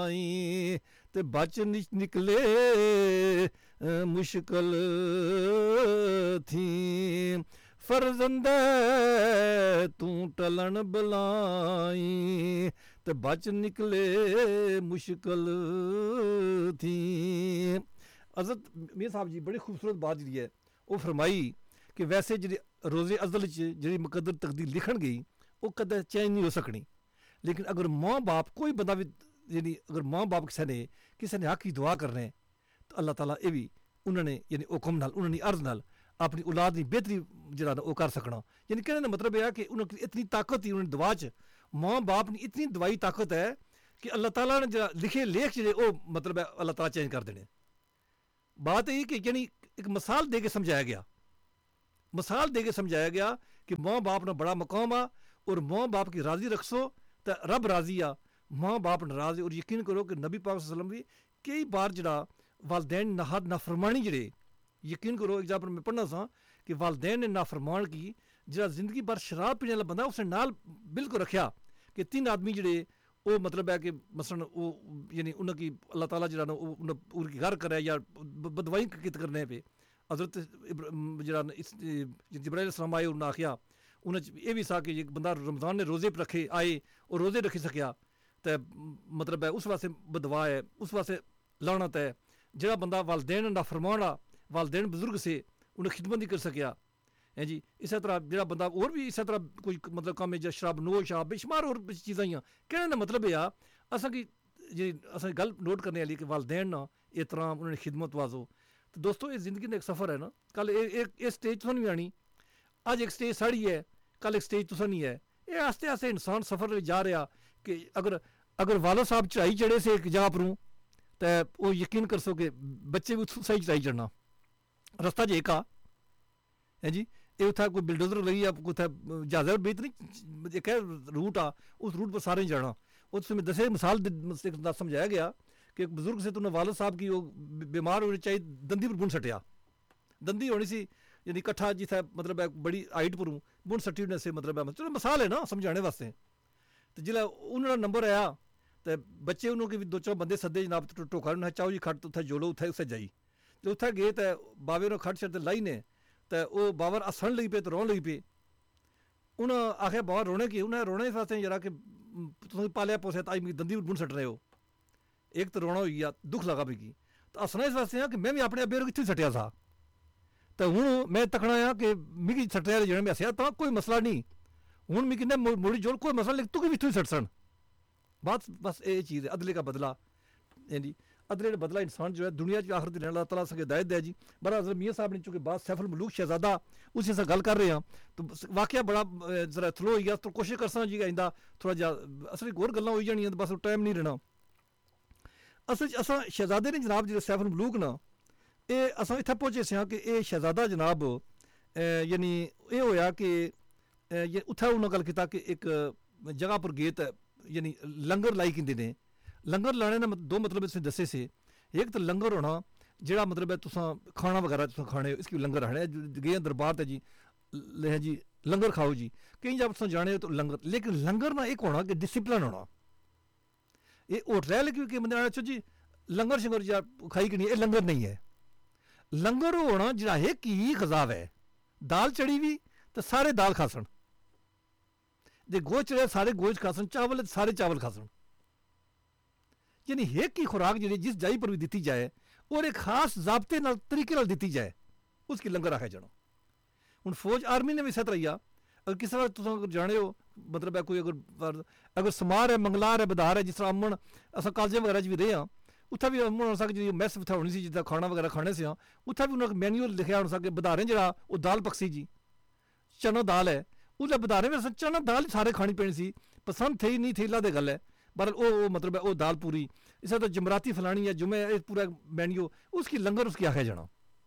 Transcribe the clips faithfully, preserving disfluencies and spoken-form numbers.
आई ते बच निकले मुश्किल थी फर्जंदे तू टलन बुलाई ते बच निकले मुश्किल थी। हज़रत मियां साहब जी बड़ी खूबसूरत बात जी है वो फरमाई कि वैसे जी रोज़े अज़ल च जी मुकद्दर तकदीर लिखन गई वो कदें चेंज नहीं हो सकनी, लेकिन अगर माँ बाप कोई बंदा भी यानी अगर माँ बाप किसी ने किसी ने हक की दुआ करने तो अल्लाह ताला ये भी उन्होंने यानी हुक्म नाल उन्होंने अर्ज नाल अपनी औलाद की बेहतरी जरा वो कर सकना। यानी कहने का मतलब यह है कि उन्होंने इतनी ताकत ही उन्होंने दुआ च माँ बाप ने इतनी दवाई ताकत है कि अल्लाह ताला ने जरा लिखे लेख जो वो मतलब है अल्लाह ताला चेंज कर देने। बात यही कि यानी एक मिसाल दे के समझाया गया, मिसाल दे के समझाया गया कि माँ बाप ने बड़ा मकाम आ और माँ बाप की राज़ी रखसो तो रब राज़ी आ, माँ बाप नाराज़। और यकीन करो कि नबी पाक सल्लल्लाहु अलैहि वसल्लम भी कई बार जरा वालदैन नाहद नाफरमानी जड़े यकीन करो एग्जाम्पल में पढ़ना सा कि वालदैन ने नाफरमान की जरा जिंदगी भर शराब पीने वाला बंदा उसने नाल बिल्कुल रखा कि तीन आदमी जड़े वो मतलब है कि मसलन वो यानी उनकी अल्लाह ताला जरा उनकी घर करे या बदवाई कित करने पे हज़रत जरा जिब्राइल अलैहिस्सलाम आए उन्हें आख्या उन्हें ये भी सा कि एक बंदा रमज़ान ने रोज़े पर रखे आए और रोज़े रखी सकिया तो मतलब है उस वास्ते बदवा है, उस वास्ते लानत है। जरा बंदा वालदैन ना फरमान आ वालदैन बजुर्ग से उन्हें खिदमत नहीं कर सकिया है जी। इस तरह जरा बंदा और भी इस तरह कोई मतलब कम है शराब नो शराब बेशुमार और चीज़ां ही कहने का मतलब यह आ असा की जी असा गल नोट करने वाली कि वालदैन ना एहतराम उन्होंने खिदमत वाजो। तो दोस्तों ये ज़िंदगी का एक सफ़र है ना, कल एक ये स्टेज तो नहीं आनी, अज एक स्टेज साड़ी है कल एक स्टेज तुसा नहीं है। ये आस्ते आस्ते इंसान सफ़र में जा रहा कि अगर अगर वाला साहब चढ़ाई चढ़े से एक जगह परूँ तो वो यकीन कर सो कि बच्चे भी सही चढ़ाई चढ़ना रस्ता जे एक आ है जी। ये उत्थे कोई बिलडोजर लगी या कुछ जहाज़ बेहत नहीं एक है रूट आ उस रूट पर सारे जाना। उसमें दसे मिसाल समझाया गया कि एक बुजुर्ग से तुमने वालद साहब की वो बीमार होनी चाहिए दंदी पर बुन सटिया, दंदी होनी सी यानी कट्ठा जिथे मतलब है बड़ी हाइट पर बुन सटी होने से मतलब है चलो मिसाल है ना समझाने वास्ते। तो जिला उन्होंने नंबर आया तो बच्चे उन्होंने दो चार बंदे सदे जनाब टोका उन्हें चाहो जी खट उत्थे जोलो उत्थे उत्थे जाई जो उत्थे गए तो बाबे उन्हें खट शट लाई ने तो वो बाबर हसन लगी पे तो रोन लगी पे। उन्हें आखिया बाबा रोने की उन्हें रोने वास्ते जरा कि तुम पालिया पोसिया तो अज मिगी दंदी बुन सट रहे हो। एक तो रोना हो गया दुख लगा मिगी तो हसना इस वास्ते कि मैं भी अपने अब्बे कितने सटिया था तो हूँ मैं तकना आ कि मिगी सटिया जिन्हें मैं हसिया तो कोई मसला नहीं हूँ मिगी ने मुड़ी जोड़ कोई मसला लेकिन तू भी इतों ही सट सन बात बस ये चीज़ है अदले का बदला है जी। अदले का बदला इंसान जो है दुनिया की आखिरत अल्लाह ताला से हिदायत दे जी। बड़ा हज़रत मियां साहब ने चूँकि बात सैफुल मुलूक शहजादा उसी से गल कर रहे हैं तो वाकया बड़ा जरा थ्रो हो गया तो कोशिश कर सा जी आइंदा थोड़ा जा असल होर गल्लां हो जानियां बस टाइम नहीं रहना। असल असा शहजादे ने जनाब जो सैफुल मुलूक ना ये अस इत्थे पहुँचे से कि ये शहजादा जनाब यानी ये होया कि उत्थे उन्होंने गल किया कि एक जगह पर गए तो यानी लंगर लाई कहते हैं। लंगर लाने का दो मतलब इसमें दसे से एक तो लंगर होना जोड़ा मतलब है तुसा खाना वगैरह तुसा खाने इसकी लंगर आने गए दरबार तो जी ले जी लंगर खाओ जी कई जब तुम जाने तो लंगर लेकिन लंगर ना एक होना कि डिसिप्लिन होना। ये होटल क्योंकि बंदे अच्छा जी लंगर शंगर या खाई कि नहीं ये लंगर नहीं है। लंगर होना जरा एक ही खजाब है दाल चढ़ी भी तो सारे दाल खासन जे गोश्त चढ़े सारे गोश्त खासन चावल सारे चावल खासन यानी एक ही खुराक जी जिस जाई पर भी दी जाए और एक खास जाबते नाल तरीके नाल दी जाए उसकी लंगर आखिया जाना। हूँ फौज आर्मी ने भी इस तरह अगर किसी बार तुम अगर जाने हो मतलब है कोई अगर अगर समार है मंगलार है बधार है जिस तरह अमन अस कॉलेजें वगैरह भी रहे हाँ उत्थे भी अमन हो सक जी मैस उत्थे होनी सी जितना खाना वगैरह खाने से हाँ उत्थे भी उन्होंने मैन्यूअल लिखा हो सके बधारें जरा वो दाल पकसी जी चना दाल है उसले बधारे में चना दाल ही सारे खानी पैनी सी पसंद थी नहीं थी ला दे गल है पर वो मतलब है वो दाल पूरी इस तरह जमराती फलानी है जुमे पूरा मैन्यू उसकी लंगर उसकी आख्या जाना।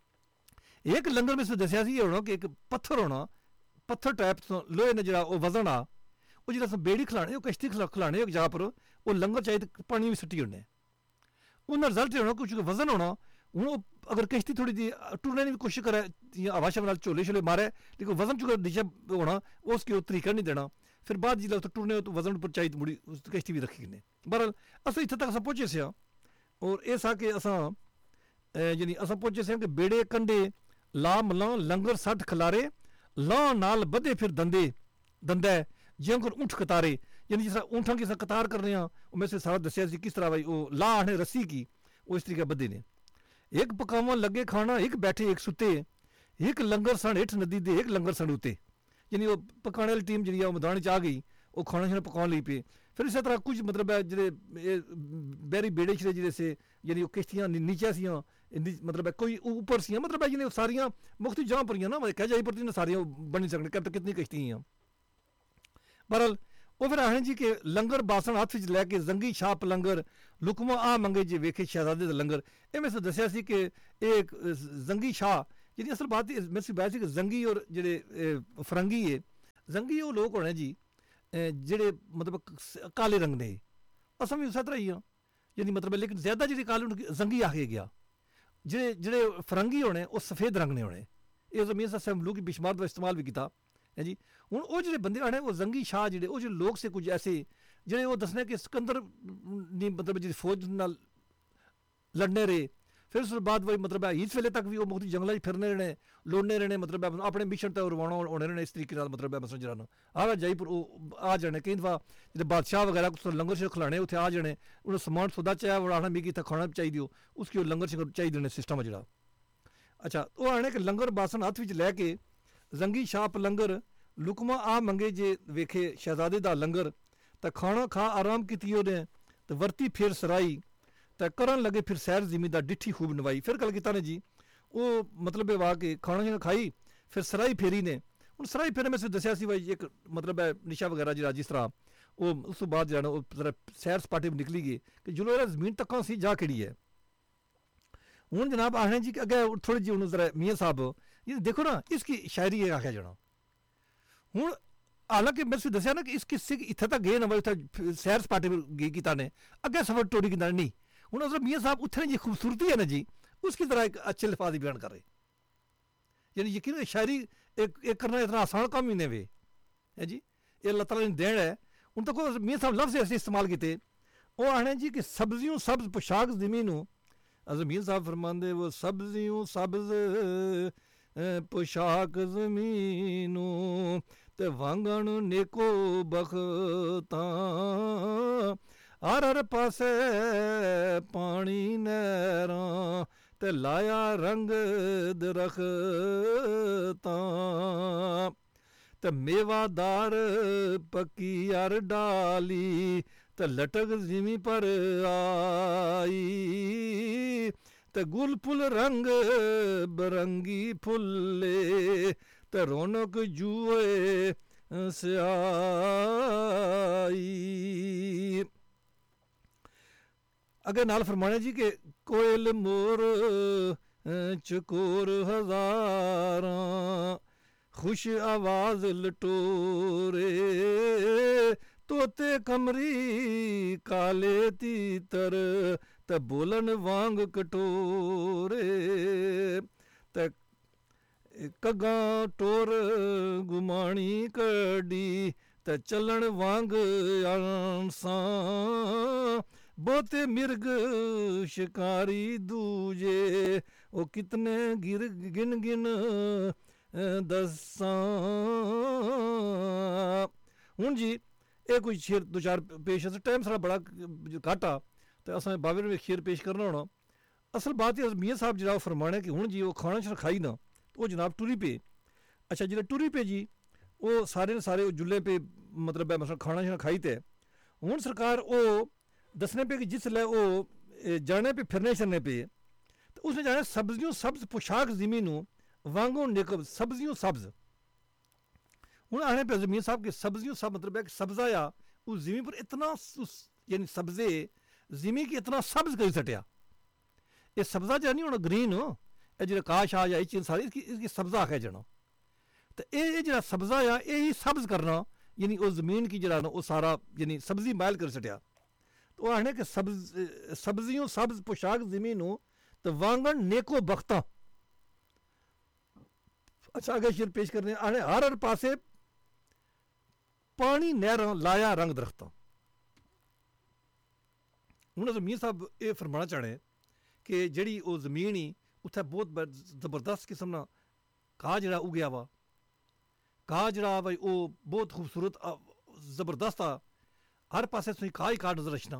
एक लंगर में दसिया ये होना कि एक पत्थर होना पत्थर टाइप लोहे ने जरा वजन आ वो जो बेड़ी खिलाने कश्ती खिलाने एक जगह पर वो लंगर चाहिए पानी भी सुट्टी होने उन्हें रिजल्ट होना कुछ वजन होना हूँ अगर कश्ती थोड़ी जी टुरने की भी कोशिश करे हवा शवा झोले शोले मारे लेकिन वजन चुका नीचे होना उसकी वो तरीका नहीं देना फिर बाद जिला टुरने तो वजन पर चाहिए मुड़ी कश्ती भी रखी किन्ने बहरहाल अस इत्थे तक अस पहुंचे से और ये सा कि असां यानी असां पहुंचे से कि बेड़े कंडे ला मलां लंगर सठ खलारे लां नाल बधे फिर दंदे दंदै जिंकर ऊँठ कतारे यानी जिस तरह ऊँठां की असां कतार कर रहे हैं मैं से सारा दसिया सी किस तरह भाई वो ला आने रस्सी की वो इस तरीके बधे ने एक पकावा लगे खाना एक बैठे एक सुते एक लंगर सन हेठ नदी दे एक लंगर सन उते यानी वो पकाने वाली टीम जी मैदान च आ गई वो खाना शाना पकाने लगी पे फिर इस तरह कुछ मतलब है जेह्ड़े बैरी बेड़े छड़े जेह्ड़े से यानी किश्तियां नीचे सियां मतलब है कोई ऊपर सियां मतलब है यानी सारियां मुख्तलिफ जगह पर ना कह जाई पर सारियां बनी सकने कहते कितनी किश्तियां बहरहाल वो फिर आखने जी कि लंगर बासन हत्थ च लैके जंगी छाप लंगर लुकमा आ मंगे जे वेखे शहजादे दा लंगर ये मैं दसिया सी कि एक जंगी शाह जी असल बात मैं बात सी कि जंगी और जेह्ड़े फरंगी है जंगी वो लोग होने जी जेह्ड़े मतलब काले रंग ने असां भी उस्सै तरह ही आं यानी मतलब लेकिन ज्यादा जेह्ड़े काले जंगी आखे गया जेह्ड़े जेह्ड़े फरंगी होने वो सफेद रंग ने होने ये जमीन सा मलूक की बिशमार का इस्तेमाल भी किया है जी हूँ वो जो बंदे आने वो जंगी शाह जेह्ड़े वो जो लोग से कुछ ऐसे जेह्ड़े वो दसने कि सिकंदर नी मतलब जी फौज नाल लड़ने रहे फिर उस बाद वही मतलब है इस वेले तक भी वो मुख्त जंगलों फिरने रहने लड़ने रहने मतलब अपने मिशन तक रवाना होने रहने इस तरीके मतलब है मसलन जरा आ जाईपुर आ जाने कई दफा जो बादशाह वगैरह कुछ लंगर शंगर खिलाने उत्थे आ जाने उन्हें समान सौदा चाहिए बढ़ाना मिगी इतना खाना भी चाहिए उसकी वो लंगर शंगर चाहिए देने सिस्टम है जरा अच्छा वो आने कि लंगर बासन हत्थ विच लैके जंगी छाप लंगर लुकमा आ मंगे जे वेखे शहजादे दा लंगर तो खाना खा आराम की उन्हें तो वरती फिर सराई तो करन लगे फिर सैर जिमीदार डिठी खूब नवाई फिर गल किता ने जी वो मतलब वाह के खाना शाना खाई फिर सराई फेरी ने हूँ सराई फेरे में से दसिया सी भाई एक मतलब है निशा वगैरह जो जिस तरह वो उस तो बाद जो जरा सैर सपाटे में निकली गई कि जो जमीन तक सी जा केड़ी है हूँ जनाब आखने जी अगे थोड़ी जी हूँ जरा मियाँ साहब ये देखो ना इसकी शायरी आख्या जाना हूँ हालांकि मैं दसिया ना कि इस किस्से इत्थे तक गए ना भाई उत्थे सैर सपाटे गई किता ने अगे सफर टोरी किता नहीं हूँ उस मियाँ साहब उत्थे जी खूबसूरती है ना जी उसकी तरह एक अच्छे लिफाज बयान कर रहे यानी यकीन शायरी एक एक करना इतना आसान काम ही नहीं वे है जी ये अल्लाह ताला ने देन है उन तक मियाँ साहब लफ्ज़ ऐसे इस्तेमाल किए वो आने जी कि सब्जियों सब्ज पोशाक ज़मीनों अजर मियाँ साहब फरमांदे वो सब्जियों सब्ज पोशाक ज़मीनों ते वांगण नेको बखता हर हर पासे पानी नहरां ते लाया रंग दरख्तां ते मेवादार पक्की यार डाली ते लटक जिमी पर आई ते गुल फुल रंग बरंगी फुल्ले ते रौनक जुए स्याई अगे नाल फरमाने जी के कोयल मोर चकोर हजारां खुश आवाज लटोरे तोते कमरी काले तीतर ते बोलन वांग कटोरे ते कगा टोर गुमाणी कड़ी ते चलन वांग आंसां बहुते मिर्ग शिकारी दूजे वो कितने गिर गिन गिन दसां हूँ जी ये कोई शेर दो चार पेश अस टाइम सारा बड़ा घट्ट आ तो असें बाबे में शेर पेश करना होना असल बात है मियाँ साहब जरा फरमाने कि हूँ जी वो खाना शाना खाई ना तो वो जनाब टुरी पे अच्छा जो टुरी पे जी वो सारे सारे जुल्ले पे मतलब है मतलब खाना शाना खाई ते हूँ सरकार वो दसने पे कि जिसलै वो जाने पे फिरने शरने पे तो उसने जाना सब्जियों सब्ज पोशाक ज़मीनों वांगों निकब सब्जियों सब्ज हूँ आने पे ज़मीन साहब के सब्जियों सब मतलब है कि सब्जा या उस ज़मीन पर इतना यानी सब्जे ज़मीन की इतना सब्ज करी सटिया ये सब्जा जो नहीं होना ग्रीन हो ये जो काश आ या ये चीज़ सारी इसकी इसकी सब्जा आख्या जाना तो ये जो सब्जा या यही सब्ज करना यानी उस ज़मीन की जरा वो सारा यानी सब्जी मायल कर सटिया तो आने के सब्ज सब्जियों सब्ज पोशाक ज़मीनों तो वांगन नेको बख्ता अच्छा आगे शेर पेश करने आने हर हर पासे पानी नहर लाया रंग दरख्तां ਹੁਣ ਅਸਰ ਮੀਆਂ ਸਾਹਿਬ ਇਹ ਫਰਮਾਣਾ ਚਾਹਣੇ ਕਿ ਜਿਹੜੀ ਉਹ ਜ਼ਮੀਨ ਹੀ ਉੱਥੇ ਬਹੁਤ ਜ਼ਬਰਦਸਤ ਕਿਸਮ ਨਾਲ ਘਾਹ ਜਿਹੜਾ ਉਗਿਆ ਵਾ, ਘਾਹ ਜਿਹੜਾ ਬਈ ਉਹ ਬਹੁਤ ਖੂਬਸੂਰਤ ਜ਼ਬਰਦਸਤ ਆ, हर पासे तुसीं घाह ही घाह नजर रचना।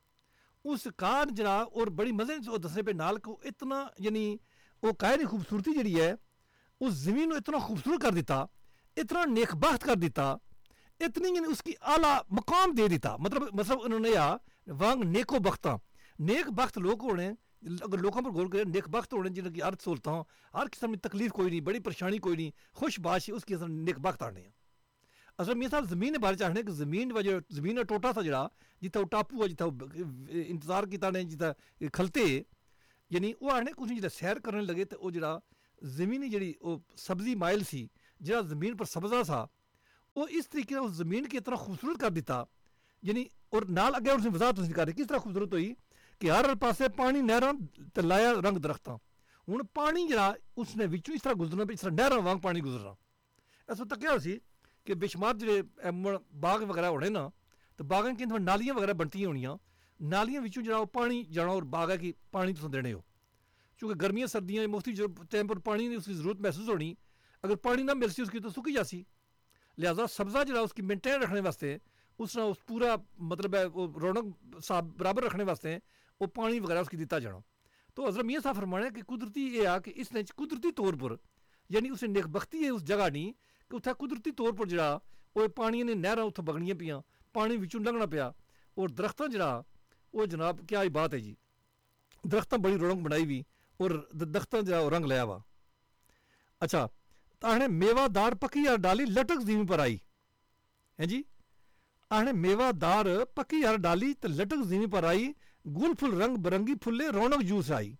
उस घाह जरा और बड़ी मजे ने दसने पे नाल को इतना यानी वो घाह की खूबसूरती जी है उस ज़मीन को इतना खूबसूरत कर दिता, इतना नेकबख्त कर दिता, इतनी यानी उसकी आला मकाम दे दिता। मतलब मतलब उन्होंने या वांग नेको बख्ता नेक बख्त लोग होने, अगर लोगों पर गौर करें नेक बख्त होने जिनकी हर सहूलत हर किस्म की तकलीफ कोई नहीं, बड़ी परेशानी कोई नहीं, खुशबाश उसकी नेक बख्त आने। असल मियाँ साहब ज़मीन बारे चाहने कि ज़मीन वजह ज़मीन का टोटा सा जरा जितना वो टापू है जितना इंतजार किया ने जितना खलते यानी वो आने कुछ जितना सैर करने लगे तो वो जरा ज़मीनी जड़ी वो सब्जी माइल सी जरा ज़मीन पर सब्जा सा वो इस तरीके उस ज़मीन की इतना खूबसूरत कर दिता। यानी और नाल अगे उसने वजाहत उसने कर किस तरह खूबसूरत हुई कि हर पासे पानी नहर तो लाया रंग दरख्त हूँ पानी जरा उसने विचों इस तरह गुजरना इस तरह नहर वांग पानी गुजरना। इस वक्त क्या सी कि बेशुमार जो बाग वगैरह होने ना तो बागों की नालियां वगैरह बनती होनियां, नालियां विचों जो पानी जाना और बाग है कि पानी तुम देने हो, क्योंकि गर्मियां सर्दियां मुफ्ती जो टाइम पर पानी की उसकी ज़रूरत महसूस होनी, अगर पानी ना मिलती उसकी तो सुकी जासी। लिहाजा सब्ज़ा जो उसकी मेनटेन रखने वास्ते उसने उस पूरा मतलब है वो रौनक साफ बराबर रखने वास्ते वो पानी वगैरह उसकी दिता जाना। तो हज़रत मियाँ साहब फरमाने कि कुदरती ये आ कि इसने कुदरती तौर पर यानी उसने नेकबख्ती है उस जगह नहीं कि उत्थे कुदरती तौर पर जरा वो पानी ने नहर उत्थे बगनियां पियां, पानी विचों लंघना पिया और दरख्तां जरा वो जनाब क्या ही बात है जी, दरख्तां बड़ी रौनक बनाई भी और दरख्तां जरा रंग लिया वा। अच्छा ताहने मेवादार पक्की यार डाली लटक ज़मीन पर आई है जी, आहने मेवादार पक्की यार डाली तो लटक ज़मीन पर आई, गुल फुल रंग बरंगी फुले रौनक जूस आई।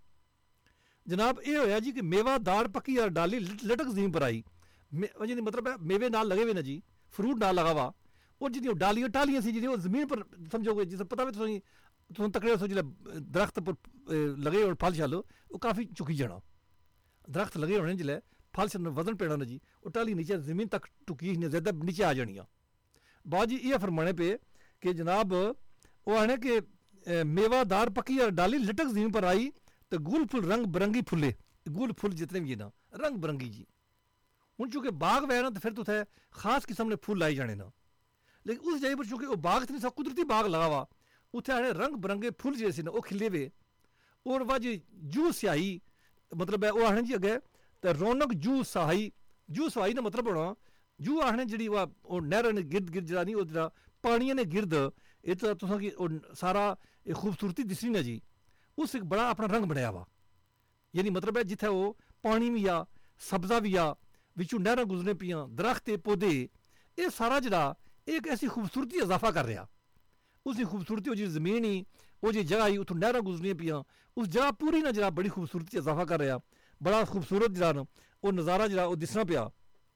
जनाब ये होया जी कि मेवादार पक्की यार डाली लटक ज़मीन पर आई, जी मतलब है मेवे नाल लगे हुए ना जी, फ्रूट नाल लगा हुआ और जितनी डालियां टालियां सी जी जमीन पर समझोगे जिस पता भी तुम तकड़े सो जो दरख्त पर लगे और फल शल वो काफ़ी चुकी जाना, दरख्त लगे होने जिले फल शल वजन पेड़ा ना जी वो टाली नीचे जमीन तक टुकी ज्यादा नीचे आ जानियाँ। बाद जी ये फरमाने पे कि जनाब वो आने के मेवादार पक्की डाली लटक जमीन पर आई तो गुल फुल रंग बरंगी फुले, गुल फुल जितने भी ना रंग बरंगी जी। हूँ चूँकि बाग वै ना तो फिर तो उत्थे खास किस्म ने फुल लाई जाने ना, लेकिन उस जगह पर चूँकि वो बाग नहीं सा कुदरती बाग लगा वा उत्थे आने रंग बरंगे फुल जे ना वो खिले वे और वह जी जू स्याही मतलब है वो आने जी अगे तो रौनक जू सहाई, जू सहाई ना मतलब होना जू आने जी वह नहर ने गिरद गिरद जरा नहीं वो पानिया ने गिरद ये तो तुसा की सारा एक खूबसूरती दिसनी ना जी उस एक बड़ा अपना रंग बनाया वा। यानी मतलब है जिथे वो पानी भी आ सब्जा भी आ विचों नहर गुजरने पियाँ दरख्त पौधे ये सारा जरा एक ऐसी खूबसूरती इजाफा कर रहा, उसकी खूबसूरती वो जी जमीन ही वो जी जगह ही उतों नहर गुजरनी पियाँ उस जगह पूरी ना जरा बड़ी खूबसूरती इजाफा कर रहा, बड़ा खूबसूरत जरा वो नज़ारा जरा वो दिसना पिया।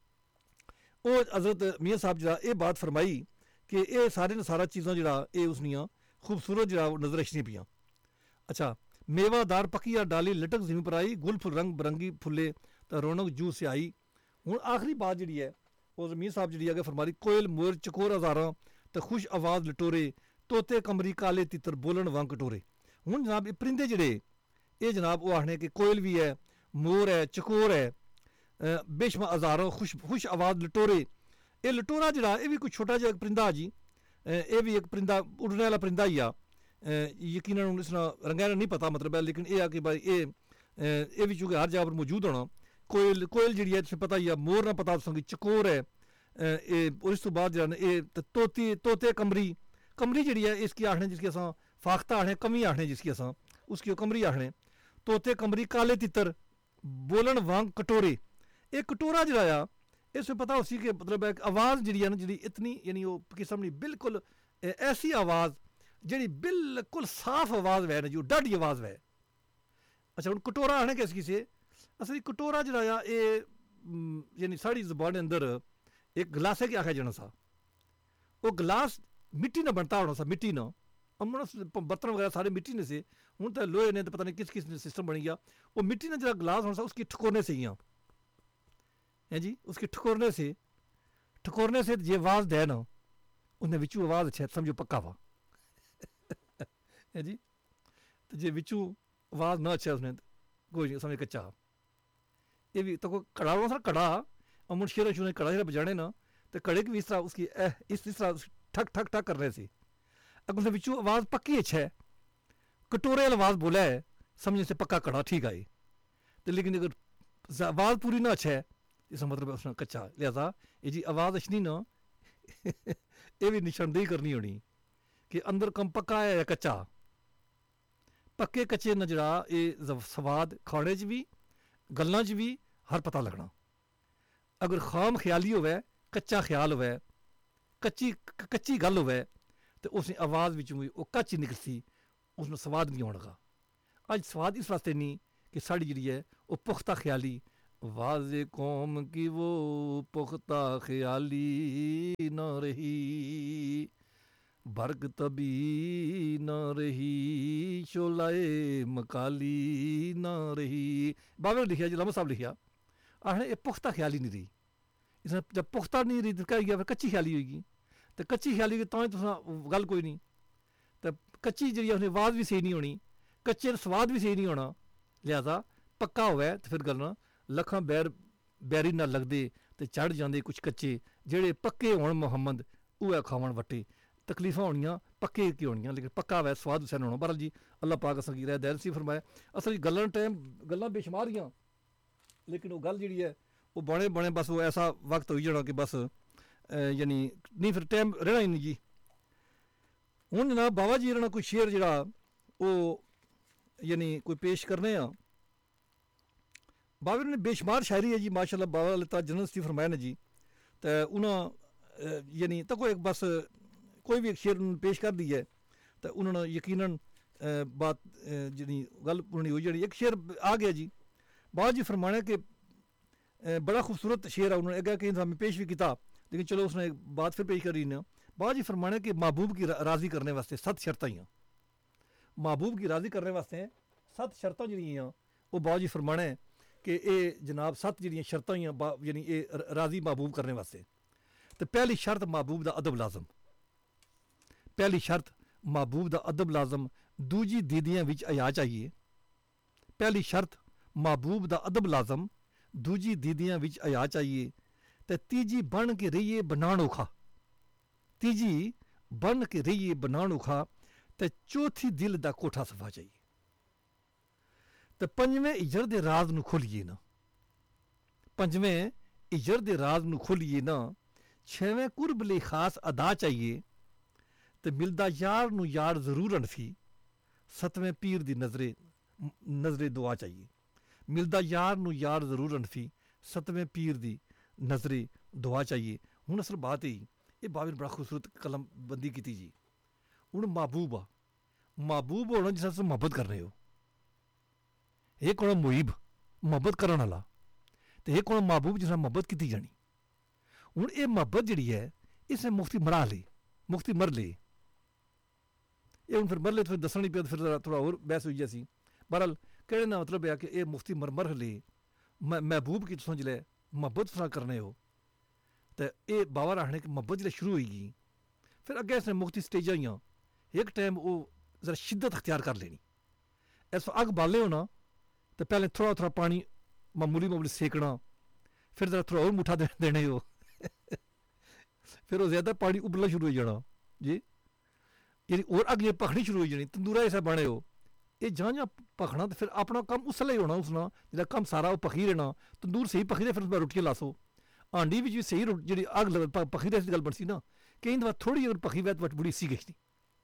वो हज़रत मियाँ साहब जरा ये बात फरमाई कि ये सारे न सारा चीज़ां जरा ये उसनियाँ खूबसूरत जरा नजर रचनी पियाँ। अच्छा मेवादार पक्की डाली लटक जमीन पर आई, गुल फुल रंग बरंगी फुले तो रौनक जू से आई। हूँ आखिरी बात जी है वो मीर साहब जी अगर फरमारी कोयल मोर चकोर हज़ारा तो खुश आवाज़ लटोरे तोते कमरी काले तितर बोलन वांग कटोरे। हूँ जनाब ये परिंदे जड़े ये जनाब वो आखने कि कोयल भी है मोर है चकोर है बेशुमार हज़ारों खुश खुश आवाज़ लटोरे। ये लटोरा जड़ा ये भी कोई छोटा जहा परिंदा जी, ये भी एक परिंदा उड़ने वाला परिंदा ही आ, यकीनन इसना रंगैना नहीं पता मतलब है, लेकिन ये आ कि भाई ये ये भी चूँकि हर जगह पर मौजूद होना। कोयल कोयल जी है तुझे पता ही है, मोर ना पता तुसें चकोर है और इस तो बाद जरा ये तोती तोते कमरी कमरी जी है इसकी आखने जिसकी असा फाख्ता आखने कमी आखने जिसकी असा उसकी कमरी आखने। तोते कमरी काले तितर बोलन वांग कटोरे। एक कटोरा जरा इसमें पता उसी के मतलब है आवाज़ जी है ना जी इतनी यानी वो किस्म नहीं बिल्कुल ऐसी आवाज़ जी बिल्कुल साफ आवाज़ वै ना जी डाढ़ी आवाज़ वै। अच्छा हूँ कटोरा आखने किस किसे असली कटोरा जरा ये यानी साड़ी जबान अंदर एक गिलासे के आखा जाना सा, वो गिलास मिट्टी ना बनता होना सा, मिट्टी ना अमन बर्तन वगैरह सारे मिट्टी ने से हूँ तो लोहे ने तो पता नहीं किस किस ने सिस्टम बन गया वो मिट्टी ने जरा गिलास होना सा उसकी ठकोरने से ही है जी, उसके ठकोरने से ठकोरने से ये आवाज़ दे ना उन्हें विचू आवाज़ अच्छा समझो पक्का वा है जी। तो जे विचू आवाज़ ना अच्छा उसने कोई नहीं समझ कच्चा ये भी तो कोई कड़ा होना सर कड़ा और मुझ शेर शुरू कड़ा शेर बजाने ना तो कड़े की भी इस तरह उसकी एह इस इस तरह ठक ठक ठक कर रहे थे अगर उसने विचू आवाज़ पक्की अच्छा है कटोरे आवाज़ बोला है समझने से पक्का कड़ा ठीक आई तो लेकिन अगर आवाज़ पूरी ना अच्छा है इसका मतलब उसने कच्चा लिहाजा ये जी आवाज़ अच्छी ना ये भी निशानदेही करनी होनी कि अंदर कम पक्का है या कच्चा पक्के कच्चे न जरा ये स्वाद खाने च भी गल्लां च भी हर पता लगना अगर खाम ख्याली होवे कच्चा ख्याल होवे कच्ची कच्ची गल होवे तो उसने आवाज़ विचों भी वो कच्च निकलसी उसमें स्वाद नहीं आने लगा अज स्वाद इस वास्ते नहीं कि साड़ी जी है वो पुख्ता ख्याली वाज़े कौम की वो पुख्ता ख्याली न रही बर्ग तभी न रही शोलाए मकाली न रही बाबे ने लिखा जी लामा साहब लिखा आखने ये पुख्ता ख्याली नहीं रही इसने जब पुख्ता नहीं रही तो क्या गया फिर कच्ची ख्याली होगी तो कच्ची ख्याली तो ही तुम गल कोई नहीं तो कच्ची जी उसने आवाज़ भी सही नहीं होनी कच्चे स्वाद भी सही नहीं होना लिहाजा पक्का होवे तो फिर गल ना लखां बैर बैरी ना लगदे ते चढ़ जांदे कुछ कच्चे जेड़े पक्के होण मुहम्मद उह खावण वट्टे तकलीफां होणियां पक्के की होणियां लेकिन पक्का वै स्वाद हुसैन होना बहरहाल जी अल्लाह पाक असां गी रहमत दैल सी फरमाए असल गल्लां टाइम गल्लां बेशुमार हियां लेकिन वो गल जिहड़ी है वो बने बने बस वो ऐसा वक्त होई जाना कि बस यानी नहीं फिर टाइम रहना ही नहीं जी हुण जनाब बाबा जी होरां कोई शेर जेह्ड़ा ओह् यानी कोई पेश करने आं बाबे ने बेशुमार शायरी है जी माशाअल्लाह बाबा अल्लाह जन्नत नसीब फरमाए ने जी तो उन्हें यानी तो कोई एक बस कोई भी एक शेर पेश कर दी है तो उन्होंने यकीनन बात जी गल पूरी हुई जी एक शेर आ गया जी बाबा जी फरमाने के बड़ा खूबसूरत शेर है उन्होंने अगर कहीं हमें पेश भी किया लेकिन चलो उसने एक बात फिर पेश करी ना बाबा जी फरमाने के महबूब की राज़ी करने वास्ते सत्त शर्तां ही महबूब की राज़ी करने वास्ते सत्त शर्तां जिहड़ियां वो बाबा जी फरमाने कि ये जनाब सत्त जिहड़ियां शर्तां ही यानी ये राज़ी महबूब करने वास्ते तो पहली शर्त महबूब दा अदब लाजम पहली शर्त महबूब दा अदब लाजम दूजी दीदियां विच हया चाहिए पहली शर्त महबूब दा अदब लाजम दूजी दीदियां विच हया चाहिए तो तीजी बन के रहिए बनाण औखा तीजी बन के रहिए बनाण औखा तो चौथी दिल दा कोठा सफा चाहिए तो पंजवें इजर दे राज नूं खोलिए ना पंजवें इजर दे राज नूं खोलिए ना छेवें कुर्ब लई खास अदा चाहिए तो मिलदा यार नूं यार जरूर अनफी सतवें पीर दी नजरे नजरे दुआ चाहिए मिलदा यार नूं यार जरूर अनफी सतवें पीर दी नजरे दुआ चाहिए हुण असल बात ही ये बाबे ने बड़ा खूबसूरत कलम बंदी की जी हुण महबूब आ महबूब होना जिस तुम मुहब्बत करने हो एक होना मुहीब मुहब्बत करने वाला तो एक होना महबूब जिस मुहब्बत की जानी हुण ये मुहब्बत जिहड़ी है इसने मुफ्ती मरा ले मुफ्ती मर ले ये हुण फिर मर ले तो फिर दस्सना नहीं पिया तो फिर थोड़ा और बहस हुई जैसी बहरहाल कहने का मतलब है कि ये मुफ्ती मर मर ले महबूब की तुम जिसलै मुहब्बत तुस करने हो तो ये बाबा रखने की मुहब्बत जिसलै शुरू होगी फिर अग्गें इसने मुख्ती स्टेजां ही एक टाइम वो जरा शिद्दत अख्तियार कर लेनी इस अग बाले होना तो पहले थोड़ा थोड़ा पानी मामूली मामूली सेकना फिर जरा थोड़ा और मुठा दे, देने हो फिर वो ज़्यादा पानी उबलना शुरू हो जाना जी यानी और अग जे पखनी शुरू हो जानी तंदूरा ऐसा बने हो ये जहाँ जहाँ पखना तो फिर अपना कम उसलै ही होना उसना जो कम सारा वो पखी रहना तंदूर सही पखी फिर उसमें रोटियां लासो आंडी भी सही जी अग पखी ऐसी गल बनसी ना कई दफा थोड़ी अगर पखी वै तो बड़ी इसी गई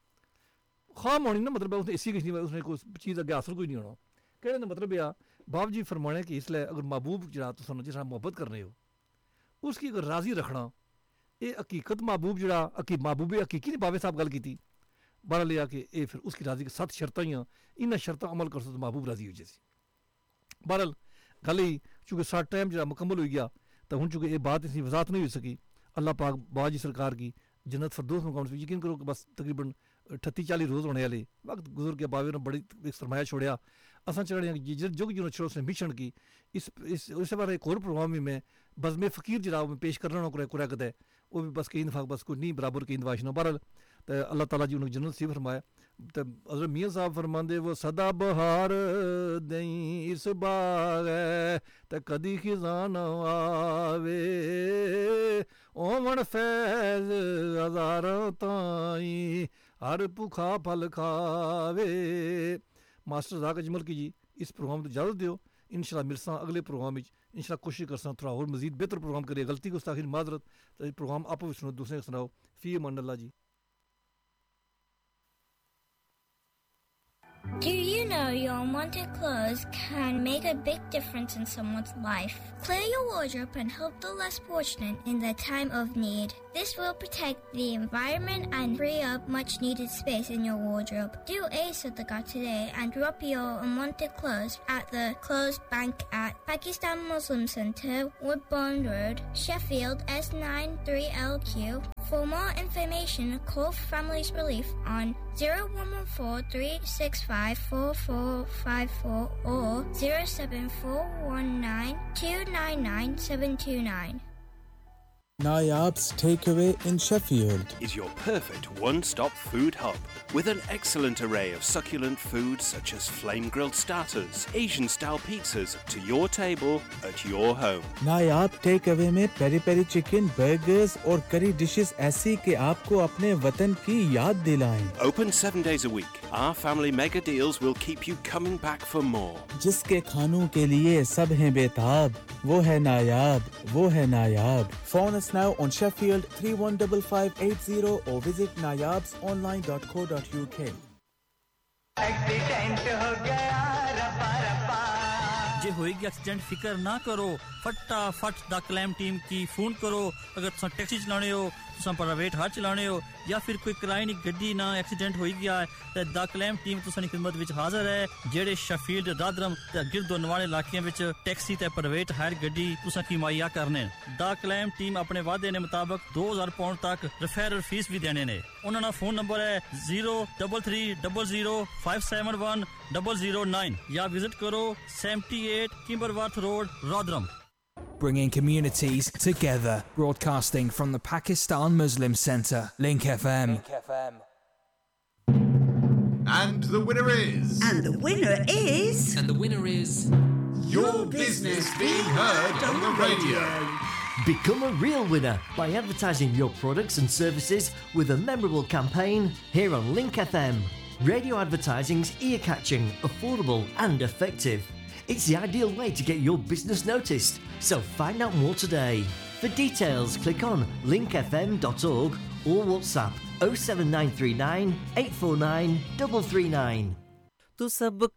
खाम होनी ना मतलब उसने इसी गई उसने कोई चीज़ अगे हासिल कोई नहीं होना कहने का मतलब यह बाब जी फरमाने कि इसलिए अगर महबूब जरा तुम जिस मुहब्बत करने हो उसकी अगर राज़ी रखना ये हकीकत महबूब जरा हकी महबूबे हकीकी ने बाबे साहब गल की बड़ा लिया कि ये फिर उसकी राज़ी की सत्त शर्तां ही इन्हें शर्तां अमल कर तो महबूब राज़ी हो जैसी बहरहाल गल ही चूँकि सारा टाइम जरा मुकम्मल हो गया तो हूँ चूँकि ये बात इसकी वजाहत नहीं हो सकी अल्लाह पाक बाबा जी सरकार की जन्नत फरदौस मुकाम से यकीन करो कि बस तकरीबन अठत्ती चाली रोज़ होने वाले वक्त गुजर के बाबे ने बड़ी एक सरमाया छोड़िया असा चढ़े जिस जुग जो छोड़ो उसने मिशन की इस इस इस बार एक और प्रोग्राम भी मैं बस में फ़कीर जरा में पेश करना कुरै कुरै कदै वो भी बस कई दफ़ा बस कोई नहीं बराबर कई दफा बहरहाल तो अल्लाह ताला जी उन्हें जन्नत नसीब फरमाया ਤੇ ਹਜ਼ਰਤ ਮੀਆਂ ਸਾਹਿਬ ਫਰਮਾਉਂਦੇ ਉਹ ਸਦਾ ਬਹਾਰ ਦਈ ਇਸ ਬਾਗ ਹੈ ਤੇ ਕਦੀ ਖਿਜ਼ਾ ਨਾ ਆਵੇ ਓਵਣ ਫੈਜ਼ ਹਜ਼ਾਰਾਂ ਤਾਈ ਹਰ ਭੁੱਖਾ ਫਲ ਖਾਵੇ। ਮਾਸਟਰ ਜ਼ਾਕ ਅਜਮਲ ਕੀ ਜੀ इस प्रोग्राम तो इजाज़त दियो इंशाल्लाह मिलसा अगले प्रोग्राम में इंशाल्लाह कोशिश करसा थोड़ा और मज़ीद बेहतर प्रोग्राम करिए गलती को गुस्ताखी माजरत तो प्रोग्राम आप भी सुनो दूसरे को सुनाओ फ़ी अमान अल्लाह जी। Do you know your unwanted clothes can make a big difference in someone's life? Clear your wardrobe and help the less fortunate in their time of need. This will protect the environment and free up much needed space in your wardrobe. Do a sadaqah today and drop your unwanted clothes at the Clothes Bank at Pakistan Muslim Centre, Woodbourne Road, Sheffield S nine three L Q. For more information, call Families Relief on zero one one four three six five four four five four or zero seven four one nine two nine nine seven two nine. Nayab's Takeaway in Sheffield is your perfect one-stop food hub with an excellent array of succulent foods such as flame-grilled starters, Asian-style pizzas to your table at your home. Nayab Takeaway में peri-peri chicken, burgers और curry dishes ऐसी कि आपको अपने वतन की याद दिलाएं. Open seven days a week. Our family mega deals will keep you coming back for more. जिसके खानों के लिए सब हैं बेताब, वो है नायाब, वो है नायाब. Phone us now on Sheffield three one five five eight zero or visit nayabs online dot co dot uk. Accident हो गया रपा रपा जे होएगी एक्सीडेंट फिकर ना करो फटाफट द क्लेम टीम की फोन करो अगर तुम टैक्सी चलाने हो तुम प्राइवेट हार चलाने हो या फिर कोई किराए नी गड्डी ना एक्सीडेंट होई गया है ते द क्लेम टीम तुसानी खिदमत विच हाजिर है जेड़े शफील्ड रादरम ते गिरदोनवाले इलाके विच टैक्सी ते प्राइवेट हायर गड्डी तुसा की मुहैया करने द क्लेम टीम अपने वादे ने मुताबिक दो हज़ार पाउंड तक रेफरल फीस भी देने ने उन्हां दा फोन नंबर है zero three three zero zero five seven one zero zero nine या विजिट करो seventy-eight Kimberworth Road Rotherham. Bringing communities together, broadcasting from the Pakistan Muslim Centre, Link F M. Link F M. And the winner is... And the winner is... And the winner is... Your, Your business, business being heard on the radio. Become a real winner by advertising your products and services with a memorable campaign here on Link F M. Radio advertising's ear-catching, affordable and effective. It's the ideal way to get your business noticed, so find out more today. For details, click on link f m dot org or WhatsApp oh seven nine three nine eight four nine three three nine. तू सब